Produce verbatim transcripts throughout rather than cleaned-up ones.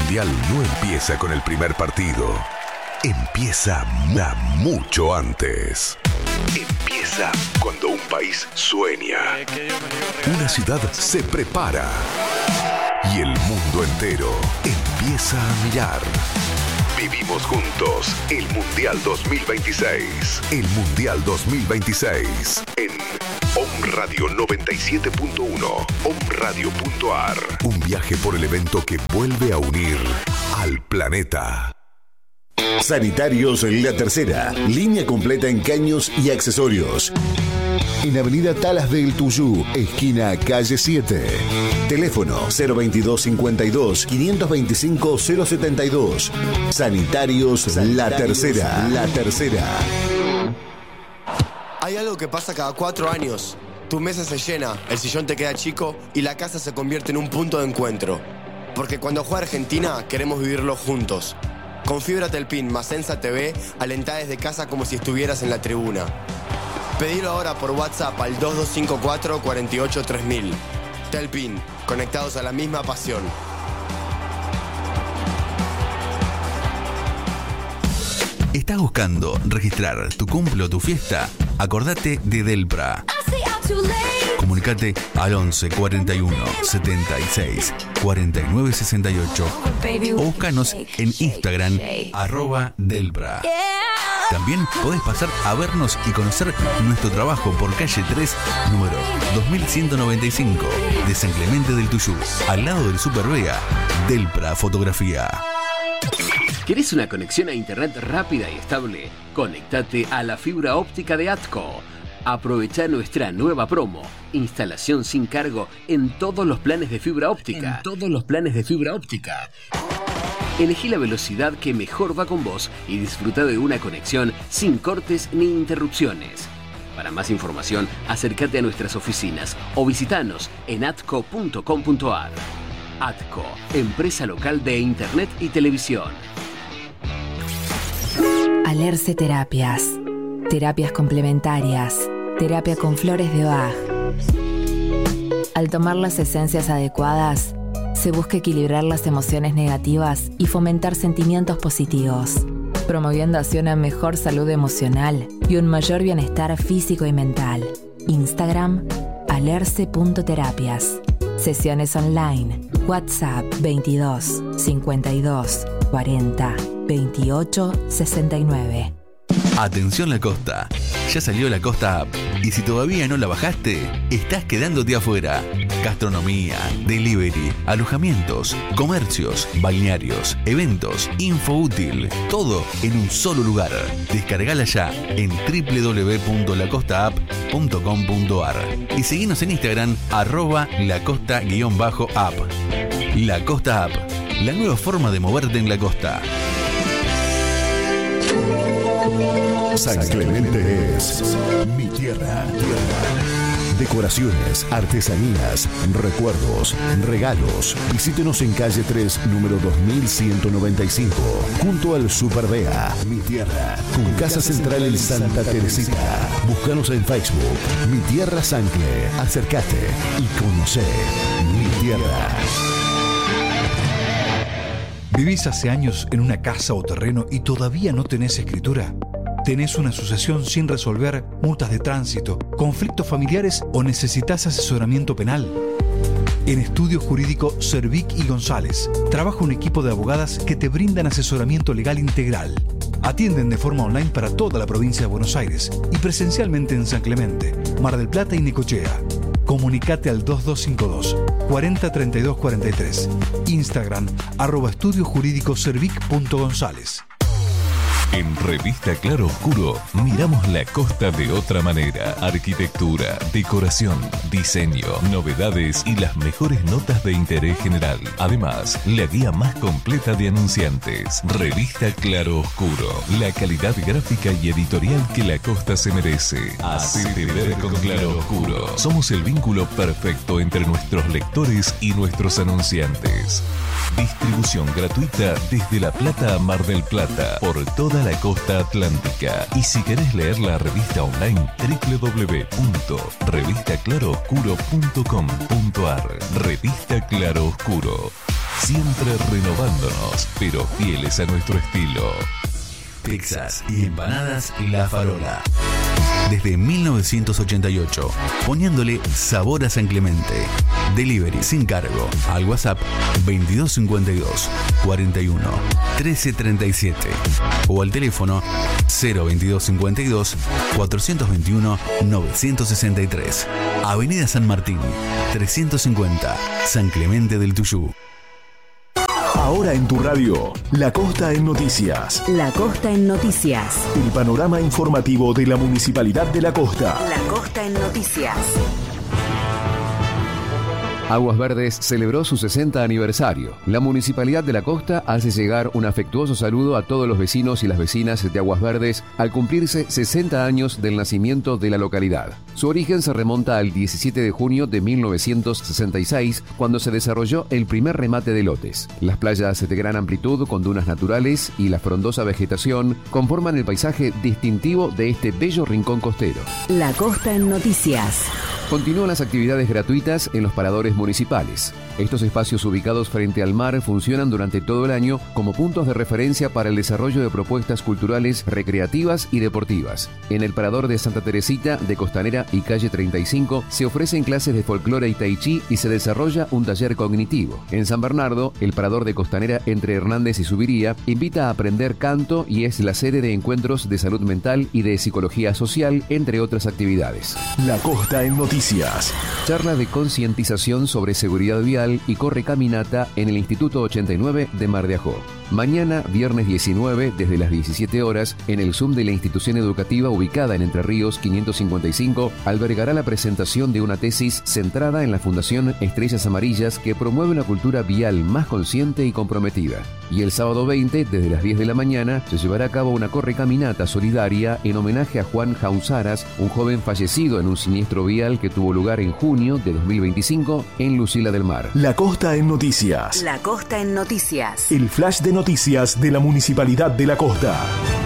Mundial no empieza con el primer partido. Empieza ma- mucho antes. Empieza cuando un país sueña. Una ciudad se prepara. Y el mundo entero empieza a mirar. Vivimos juntos el Mundial dos mil veintiséis. El Mundial dos mil veintiséis en Om Radio noventa y siete punto uno, omradio punto ar. Un viaje por el evento que vuelve a unir al planeta. Sanitarios La Tercera, línea completa en caños y accesorios. En Avenida Talas del Tuyú, esquina calle siete. Teléfono cero veintidós cincuenta y dos, quinientos veinticinco, cero setenta y dos. Sanitarios, Sanitarios La Tercera. La Tercera. Hay algo que pasa cada cuatro años. Tu mesa se llena, el sillón te queda chico y la casa se convierte en un punto de encuentro. Porque cuando juega Argentina, queremos vivirlo juntos. Con fibra Telpin más Sensa T V, alentá desde casa como si estuvieras en la tribuna. Pedilo ahora por WhatsApp al dos dos cinco cuatro, cuatro ocho tres mil. Telpin, conectados a la misma pasión. ¿Estás buscando registrar tu cumple o tu fiesta? Acordate de Delpra. Comunicate al once cuarenta y uno, setenta y seis, cuarenta y nueve sesenta y ocho o búscanos en Instagram arroba Delpra. También podés pasar a vernos y conocer nuestro trabajo por calle tres, número dos mil ciento noventa y cinco de San Clemente del Tuyú, al lado del Super Vea. Delpra Fotografía. ¿Querés una conexión a internet rápida y estable? Conéctate a la fibra óptica de ATCO. Aprovecha nuestra nueva promo. Instalación sin cargo en todos los planes de fibra óptica. En todos los planes de fibra óptica. Elegí la velocidad que mejor va con vos y disfruta de una conexión sin cortes ni interrupciones. Para más información, acércate a nuestras oficinas o visitanos en atco punto com punto ar. ATCO, empresa local de internet y televisión. Alerce Terapias. Terapias complementarias. Terapia con flores de Bach. Al tomar las esencias adecuadas, se busca equilibrar las emociones negativas y fomentar sentimientos positivos, promoviendo así una mejor salud emocional y un mayor bienestar físico y mental. Instagram, alerce punto terapias. Sesiones online. WhatsApp veintidós, cincuenta y dos, cuarenta, veintiocho, sesenta y nueve. Atención La Costa, ya salió La Costa App y si todavía no la bajaste, estás quedándote afuera. Gastronomía, delivery, alojamientos, comercios, balnearios, eventos, info útil, todo en un solo lugar. Descargala ya en doble u doble u doble u punto la costa app punto com punto ar y seguinos en Instagram arroba lacosta-app. La Costa App, la nueva forma de moverte en la costa. San Clemente es mi tierra. Decoraciones, artesanías, recuerdos, regalos. Visítenos en calle tres, número dos mil ciento noventa y cinco, junto al Super Vea. Mi tierra, con casa central en Santa Teresita. Búscanos en Facebook, Mi Tierra Sancle. Acércate y conoce mi tierra. ¿Vivís hace años en una casa o terreno y todavía no tenés escritura? ¿Tenés una sucesión sin resolver, multas de tránsito, conflictos familiares o necesitas asesoramiento penal? En Estudio Jurídico Cervic y González trabaja un equipo de abogadas que te brindan asesoramiento legal integral. Atienden de forma online para toda la provincia de Buenos Aires y presencialmente en San Clemente, Mar del Plata y Necochea. Comunicate al dos dos cinco dos, cuarenta, treinta y dos cuarenta y tres. Instagram, arroba estudio jurídico cervic punto gonzález. En Revista Claro Oscuro miramos la costa de otra manera. Arquitectura, decoración, diseño, novedades y las mejores notas de interés general. Además, la guía más completa de anunciantes. Revista Claro Oscuro. La calidad gráfica y editorial que la costa se merece. Hacete ver con Claro Oscuro. Somos el vínculo perfecto entre nuestros lectores y nuestros anunciantes. Distribución gratuita desde La Plata a Mar del Plata por toda la costa atlántica. Y si querés leer la revista online, doble u doble u doble u punto revista claro oscuro punto com punto a r. Revista Claro Oscuro. Siempre renovándonos, pero fieles a nuestro estilo. Pizzas y empanadas La Farola. Desde mil novecientos ochenta y ocho, poniéndole sabor a San Clemente. Delivery sin cargo al WhatsApp veintidós cincuenta y dos, cuarenta y uno, trece treinta y siete o al teléfono cero veintidós cincuenta y dos, cuatrocientos veintiuno, novecientos sesenta y tres. Avenida San Martín, trescientos cincuenta, San Clemente del Tuyú. Ahora en tu radio, La Costa en Noticias. La Costa en Noticias. El panorama informativo de la Municipalidad de La Costa. La Costa en Noticias. Aguas Verdes celebró su sesenta aniversario. La Municipalidad de La Costa hace llegar un afectuoso saludo a todos los vecinos y las vecinas de Aguas Verdes al cumplirse sesenta años del nacimiento de la localidad. Su origen se remonta al diecisiete de junio de mil novecientos sesenta y seis, cuando se desarrolló el primer remate de lotes. Las playas de gran amplitud con dunas naturales y la frondosa vegetación conforman el paisaje distintivo de este bello rincón costero. La Costa en Noticias. Continúan las actividades gratuitas en los paradores municipales. Estos espacios ubicados frente al mar funcionan durante todo el año como puntos de referencia para el desarrollo de propuestas culturales, recreativas y deportivas. En el parador de Santa Teresita, de Costanera y calle treinta y cinco se ofrecen clases de folclore y tai chi y se desarrolla un taller cognitivo. En San Bernardo, el parador de Costanera entre Hernández y Subiría invita a aprender canto y es la sede de encuentros de salud mental y de psicología social, entre otras actividades. La Costa en Noticias. Charla de concientización sobre seguridad vial y corre caminata en el Instituto ochenta y nueve de Mar de Ajó. Mañana, viernes diecinueve, desde las diecisiete horas, en el Zoom de la institución educativa ubicada en Entre Ríos quinientos cincuenta y cinco, albergará la presentación de una tesis centrada en la Fundación Estrellas Amarillas que promueve una cultura vial más consciente y comprometida. Y el sábado veinte, desde las diez de la mañana, se llevará a cabo una corre caminata solidaria en homenaje a Juan Jausaras, un joven fallecido en un siniestro vial que tuvo lugar en junio de dos mil veinticinco en Lucila del Mar. La Costa en Noticias. La Costa en Noticias. El flash de noticias de la Municipalidad de La Costa.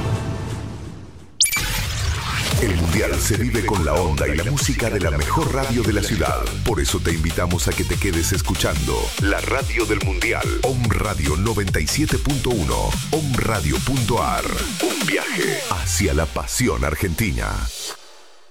El Mundial se vive con la onda y la música de la mejor radio de la ciudad. Por eso te invitamos a que te quedes escuchando la radio del Mundial. Om Radio noventa y siete punto uno, om radio punto a r. Un viaje hacia la pasión argentina.